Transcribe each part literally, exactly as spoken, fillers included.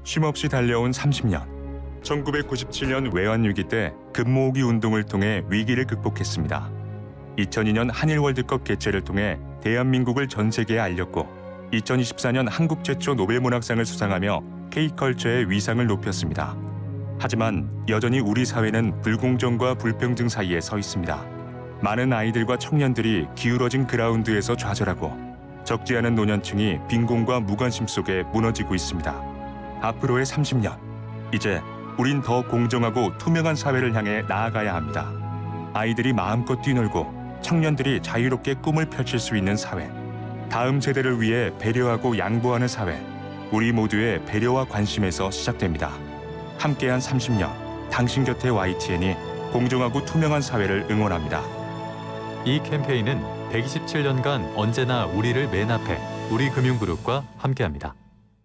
쉼없이 달려온 삼십 년. 천구백구십칠 년 외환위기 때 금모으기 운동을 통해 위기를 극복했습니다. 이천이 년 한일 월드컵 개최를 통해 대한민국을 전 세계에 알렸고 이천이십사 년 한국 최초 노벨문학상을 수상하며 K컬처의 위상을 높였습니다. 하지만 여전히 우리 사회는 불공정과 불평등 사이에 서 있습니다. 많은 아이들과 청년들이 기울어진 그라운드에서 좌절하고 적지 않은 노년층이 빈곤과 무관심 속에 무너지고 있습니다. 앞으로의 삼십 년, 이제 우린 더 공정하고 투명한 사회를 향해 나아가야 합니다. 아이들이 마음껏 뛰놀고 청년들이 자유롭게 꿈을 펼칠 수 있는 사회, 다음 세대를 위해 배려하고 양보하는 사회, 우리 모두의 배려와 관심에서 시작됩니다. 함께한 삼십 년, 당신 곁에 와이티엔이 공정하고 투명한 사회를 응원합니다. 이 캠페인은 백이십칠 년간 언제나 우리를 맨 앞에 우리금융그룹과 함께합니다.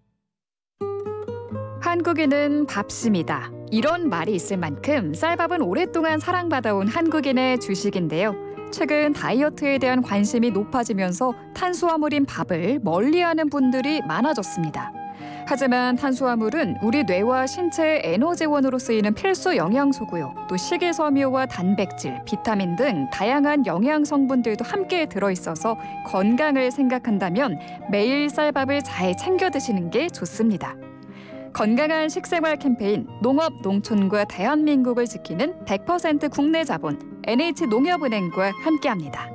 한국인은 밥심이다. 이런 말이 있을 만큼 쌀밥은 오랫동안 사랑받아온 한국인의 주식인데요. 최근 다이어트에 대한 관심이 높아지면서 탄수화물인 밥을 멀리하는 분들이 많아졌습니다. 하지만 탄수화물은 우리 뇌와 신체의 에너지원으로 쓰이는 필수 영양소고요. 또 식이섬유와 단백질, 비타민 등 다양한 영양 성분들도 함께 들어있어서 건강을 생각한다면 매일 쌀밥을 잘 챙겨 드시는 게 좋습니다. 건강한 식생활 캠페인 농업, 농촌과 대한민국을 지키는 백 퍼센트 국내 자본 엔에이치농협은행과 함께합니다.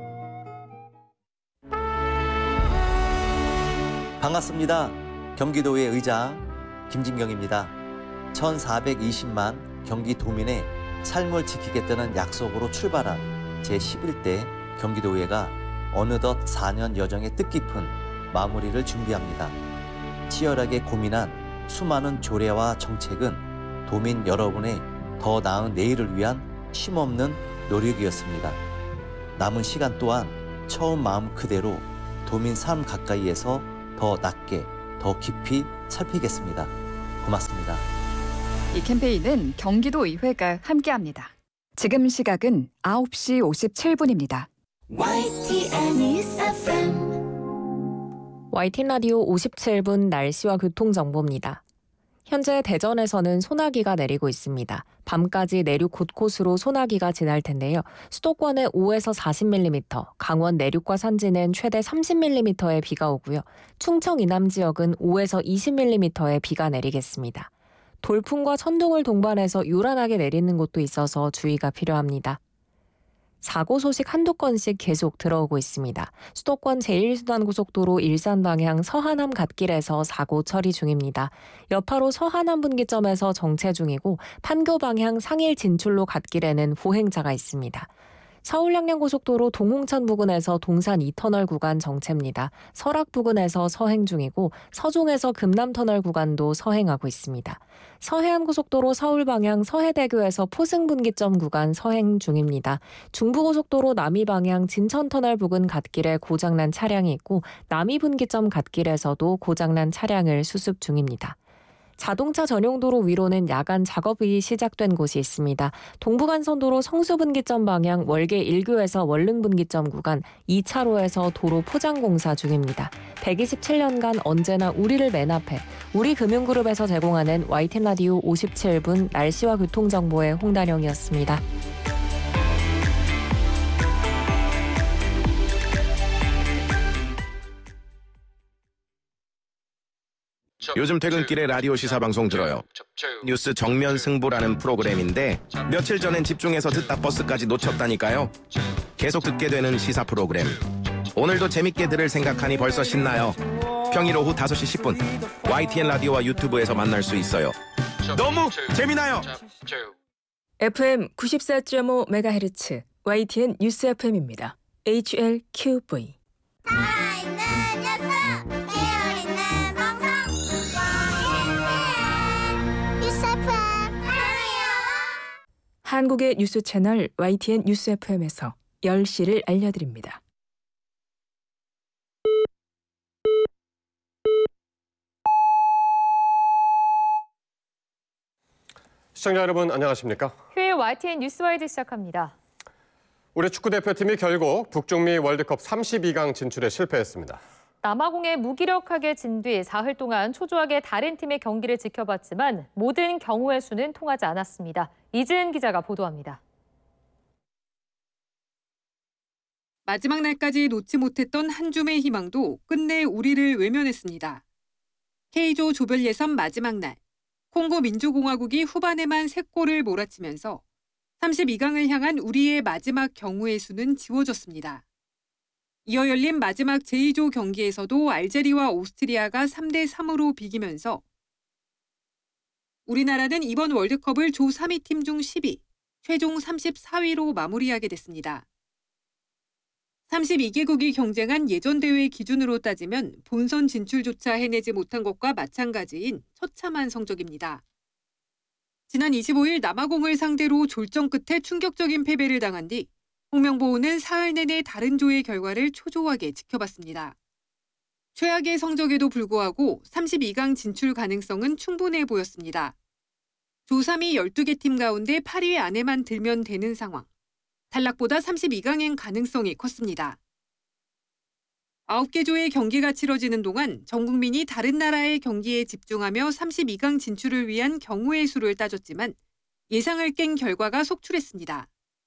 반갑습니다. 경기도의 의장 김진경입니다. 천사백이십만 경기도민의 삶을 지키겠다는 약속으로 출발한 제십일 대 경기도의회가 어느덧 사 년 여정의 뜻깊은 마무리를 준비합니다. 치열하게 고민한 수많은 조례와 정책은 도민 여러분의 더 나은 내일을 위한 쉼없는 노력이었습니다. 남은 시간 또한 처음 마음 그대로 도민 삶 가까이에서 더 낮게, 더 깊이 살피겠습니다. 고맙습니다. 이 캠페인은 경기도의회가 함께합니다. 지금 시각은 아홉 시 오십칠 분입니다. 와이티엔 News 에프엠 와이티엔 라디오 오십칠 분 날씨와 교통정보입니다. 현재 대전에서는 소나기가 내리고 있습니다. 밤까지 내륙 곳곳으로 소나기가 지날 텐데요. 수도권에 오에서 사십 밀리미터, 강원 내륙과 산지는 최대 삼십 밀리미터의 비가 오고요. 충청 이남 지역은 오에서 이십 밀리미터의 비가 내리겠습니다. 돌풍과 천둥을 동반해서 요란하게 내리는 곳도 있어서 주의가 필요합니다. 사고 소식 한두 건씩 계속 들어오고 있습니다. 수도권 제일 순환고속도로 일산 방향 서하남 갓길에서 사고 처리 중입니다. 여파로 서하남 분기점에서 정체 중이고 판교 방향 상일 진출로 갓길에는 보행자가 있습니다. 서울 양양고속도로 동홍천 부근에서 동산 이 터널 구간 정체입니다. 설악 부근에서 서행 중이고 서종에서 금남터널 구간도 서행하고 있습니다. 서해안고속도로 서울 방향 서해대교에서 포승 분기점 구간 서행 중입니다. 중부고속도로 남이 방향 진천터널 부근 갓길에 고장난 차량이 있고 남이 분기점 갓길에서도 고장난 차량을 수습 중입니다. 자동차 전용도로 위로는 야간 작업이 시작된 곳이 있습니다. 동부간선도로 성수분기점 방향 월계 일 교에서 월릉분기점 구간 이 차로에서 도로 포장공사 중입니다. 백이십칠 년간 언제나 우리를 맨 앞에 우리금융그룹에서 제공하는 와이티엔 라디오 오십칠 분 날씨와 교통정보의 홍다령이었습니다. 요즘 퇴근길에 라디오 시사방송 들어요. 뉴스 정면 승부라는 프로그램인데 며칠 전엔 집중해서 듣다 버스까지 놓쳤다니까요. 계속 듣게 되는 시사 프로그램. 오늘도 재밌게 들을 생각하니 벌써 신나요. 평일 오후 다섯 시 십 분 와이티엔 라디오와 유튜브에서 만날 수 있어요. 너무 재미나요. 에프엠 구십사 점 오 메가헤르츠 와이티엔 뉴스 에프엠입니다. 에이치엘큐브이 살아있는 녀석 깨어있는 방송 와이티엔 뉴스 에프엠 사랑해요. 한국의 뉴스 채널 와이티엔 뉴스 에프엠에서 열 시를 알려드립니다. 시청자 여러분 안녕하십니까? 휴일 와이티엔 뉴스와이드 시작합니다. 우리 축구대표팀이 결국 북중미 월드컵 삼십이 강 진출에 실패했습니다. 남아공에 무기력하게 진 뒤 사흘 동안 초조하게 다른 팀의 경기를 지켜봤지만 모든 경우의 수는 통하지 않았습니다. 이지은 기자가 보도합니다. 마지막 날까지 놓지 못했던 한 줌의 희망도 끝내 우리를 외면했습니다. K조 조별 예선 마지막 날, 콩고 민주공화국이 후반에만 세 골을 몰아치면서 삼십이 강을 향한 우리의 마지막 경우의 수는 지워졌습니다. 이어 열린 마지막 제이조 경기에서도 알제리와 오스트리아가 삼 대 삼으로 비기면서 우리나라는 이번 월드컵을 조 삼 위 팀 중 십 위, 최종 삼십사 위로 마무리하게 됐습니다. 삼십이 개국이 경쟁한 예전 대회 기준으로 따지면 본선 진출조차 해내지 못한 것과 마찬가지인 처참한 성적입니다. 지난 이십오 일 남아공을 상대로 졸전 끝에 충격적인 패배를 당한 뒤 홍명보호는 사흘 내내 다른 조의 결과를 초조하게 지켜봤습니다. 최악의 성적에도 불구하고 삼십이 강 진출 가능성은 충분해 보였습니다. 조 삼 위 열두 개 팀 가운데 팔 위 안에만 들면 되는 상황. 탈락보다 삼십이 강행 가능성이 컸습니다. 아홉 개 조의 경기가 치러지는 동안 전 국민이 다른 나라의 경기에 집중하며 삼십이 강 진출을 위한 경우의 수를 따졌지만 예상을 깬 결과가 속출했습니다.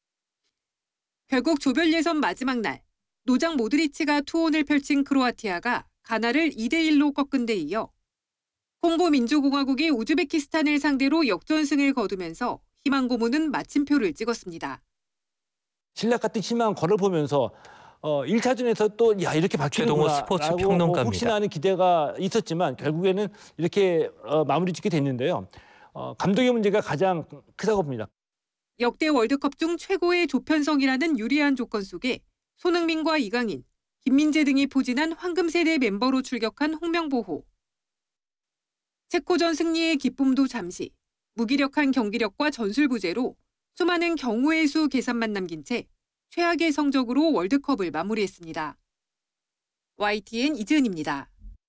결국 조별 예선 마지막 날, 노장 모드리치가 투혼을 펼친 크로아티아가 가나를 이 대 일로 꺾은 데 이어 콩고 민주공화국이 우즈베키스탄을 상대로 역전승을 거두면서 희망 고문은 마침표를 찍었습니다. 신락 같은 희망 걸을 보면서 어, 일 차전에서 또 야 이렇게 바뀌는구나 스포츠 라고 평론가입니다. 뭐 혹시나 하는 기대가 있었지만 결국에는 이렇게 어, 마무리 짓게 됐는데요. 어, 감독의 문제가 가장 크다고 봅니다. 역대 월드컵 중 최고의 조편성이라는 유리한 조건 속에 손흥민과 이강인, 김민재 등이 포진한 황금세대 멤버로 출격한 홍명보호. 체코전 승리의 기쁨도 잠시, 무기력한 경기력과 전술 부재로 수많은 경우의 수 계산만 남긴 채 최악의 성적으로 월드컵을 마무리했습니다. 와이티엔 이지은입니다.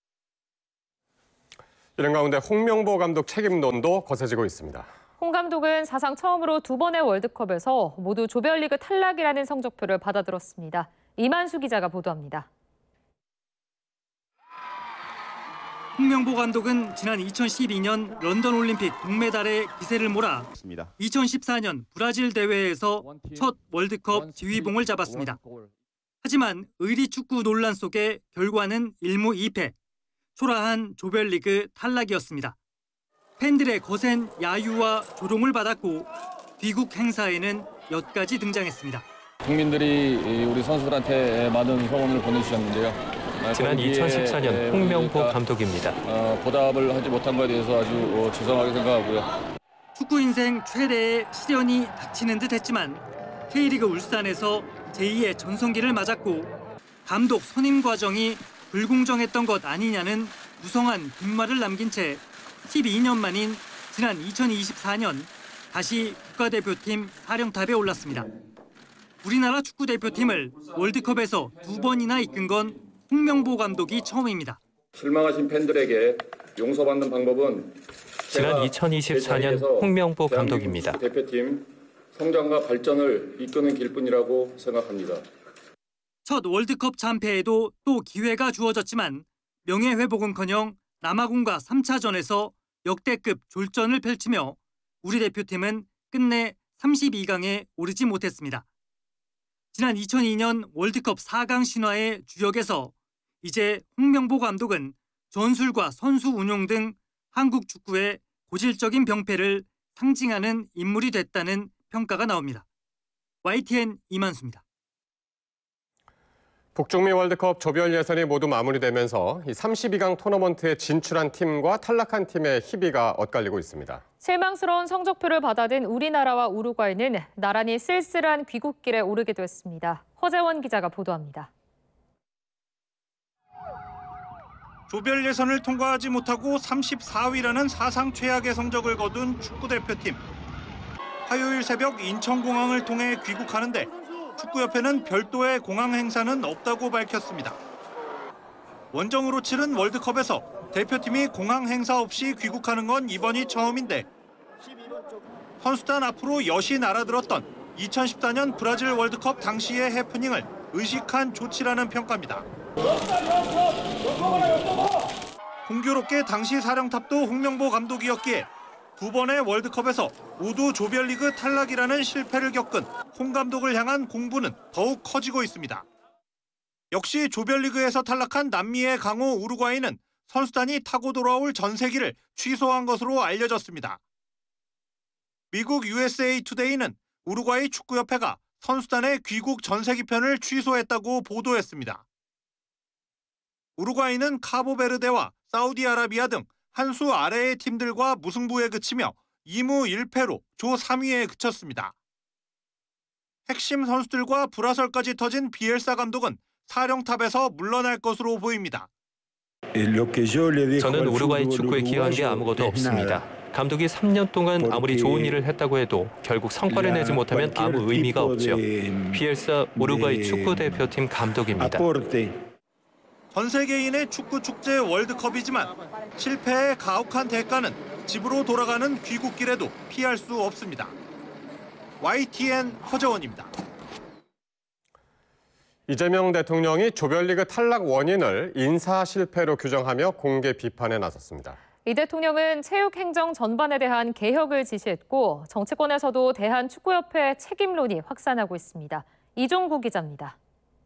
이런 가운데 홍명보 감독 책임론도 거세지고 있습니다. 홍 감독은 사상 처음으로 두 번의 월드컵에서 모두 조별리그 탈락이라는 성적표를 받아들었습니다. 이만수 기자가 보도합니다. 홍명보 감독은 지난 이천십이 년 런던 올림픽 동메달에 기세를 몰아 이천십사 년 브라질 대회에서 첫 월드컵 지휘봉을 잡았습니다. 하지만 의리축구 논란 속에 결과는 일 무 이 패, 초라한 조별리그 탈락이었습니다. 팬들의 거센 야유와 조롱을 받았고 귀국 행사에는 엿까지 등장했습니다. 국민들이 우리 선수들한테 많은 성원을 보내주셨는데요. 지난 이천십사 년 홍명보 감독입니다. 어, 보답을 하지 못한 것에 대해서 아주 어, 죄송하게 생각하고요. 축구 인생 최대의 시련이 닥치는 듯 했지만 K리그 울산에서 제이의 전성기를 맞았고 감독 선임 과정이 불공정했던 것 아니냐는 무성한 뒷말을 남긴 채 십이 년 만인 지난 이천이십사 년 다시 국가대표팀 사령탑에 올랐습니다. 우리나라 축구대표팀을 월드컵에서 두 번이나 이끈 건 홍명보 감독이 처음입니다. 실망하신 팬들에게 용서받는 방법은 지난 이천이십사 년 홍명보 감독입니다. 대표팀 성장과 발전을 이끄는 길뿐이라고 생각합니다. 첫 월드컵 참패에도 또 기회가 주어졌지만 명예회복은커녕 남아공과 삼 차전에서 역대급 졸전을 펼치며 우리 대표팀은 끝내 삼십이 강에 오르지 못했습니다. 지난 이천이 년 월드컵 사 강 신화의 주역에서 이제 홍명보 감독은 전술과 선수 운용 등 한국 축구의 고질적인 병폐를 상징하는 인물이 됐다는 평가가 나옵니다. 와이티엔 이만수입니다. 북중미 월드컵 조별 예선이 모두 마무리되면서 이 삼십이 강 토너먼트에 진출한 팀과 탈락한 팀의 희비가 엇갈리고 있습니다. 실망스러운 성적표를 받아든 우리나라와 우루과이는 나란히 쓸쓸한 귀국길에 오르게 됐습니다. 허재원 기자가 보도합니다. 조별 예선을 통과하지 못하고 삼십사 위라는 사상 최악의 성적을 거둔 축구대표팀. 화요일 새벽 인천공항을 통해 귀국하는데 축구협회는 별도의 공항 행사는 없다고 밝혔습니다. 원정으로 치른 월드컵에서 대표팀이 공항 행사 없이 귀국하는 건 이번이 처음인데 선수단 앞으로 여시 날아들었던 이천십사 년 브라질 월드컵 당시의 해프닝을 의식한 조치라는 평가입니다. 공교롭게 당시 사령탑도 홍명보 감독이었기에 두 번의 월드컵에서 모두 조별리그 탈락이라는 실패를 겪은 홍 감독을 향한 공분은 더욱 커지고 있습니다. 역시 조별리그에서 탈락한 남미의 강호 우루과이는 선수단이 타고 돌아올 전세기를 취소한 것으로 알려졌습니다. 미국 유에스에이 투데이는 우루과이 축구협회가 선수단의 귀국 전세기편을 취소했다고 보도했습니다. 우루과이는 카보베르데와 사우디아라비아 등 한 수 아래의 팀들과 무승부에 그치며 이 무 일 패로 조 삼 위에 그쳤습니다. 핵심 선수들과 불화설까지 터진 비엘사 감독은 사령탑에서 물러날 것으로 보입니다. 저는 우루과이 축구에 기여한 게 아무것도 없습니다. 감독이 삼 년 동안 아무리 좋은 일을 했다고 해도 결국 성과를 내지 못하면 아무 의미가 없죠. 비엘사 우루과이 축구대표팀 감독입니다. 전 세계인의 축구 축제 월드컵이지만 실패의 가혹한 대가는 집으로 돌아가는 귀국길에도 피할 수 없습니다. 와이티엔 허재원입니다. 이재명 대통령이 조별리그 탈락 원인을 인사 실패로 규정하며 공개 비판에 나섰습니다. 이 대통령은 체육 행정 전반에 대한 개혁을 지시했고 정치권에서도 대한축구협회 책임론이 확산하고 있습니다. 이종구 기자입니다.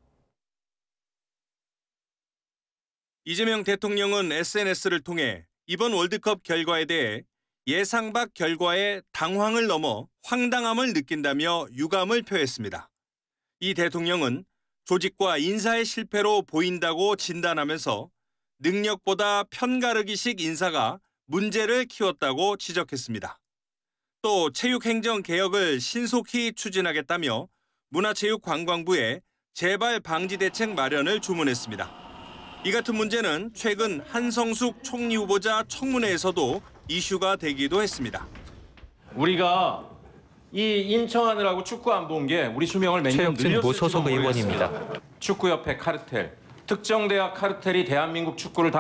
이재명 대통령은 에스엔에스를 통해 이번 월드컵 결과에 대해 예상 밖 결과에 당황을 넘어 황당함을 느낀다며 유감을 표했습니다. 이 대통령은 조직과 인사의 실패로 보인다고 진단하면서 능력보다 편가르기식 인사가 문제를 키웠다고 지적했습니다. 또 체육행정 개혁을 신속히 추진하겠다며 문화체육관광부에 재발 방지 대책 마련을 주문했습니다. 이 같은 문제는 최근 한성숙 총리 후보자 청문회에서도 이슈가 되기도 했습니다. 우리가 이 인청하느라고 축구 안 본 게 우리 수명을 몇 년 최혁진 무소속 의원입니다. 축구협회 카르텔, 특정 대학 카르텔이 대한민국 축구를 다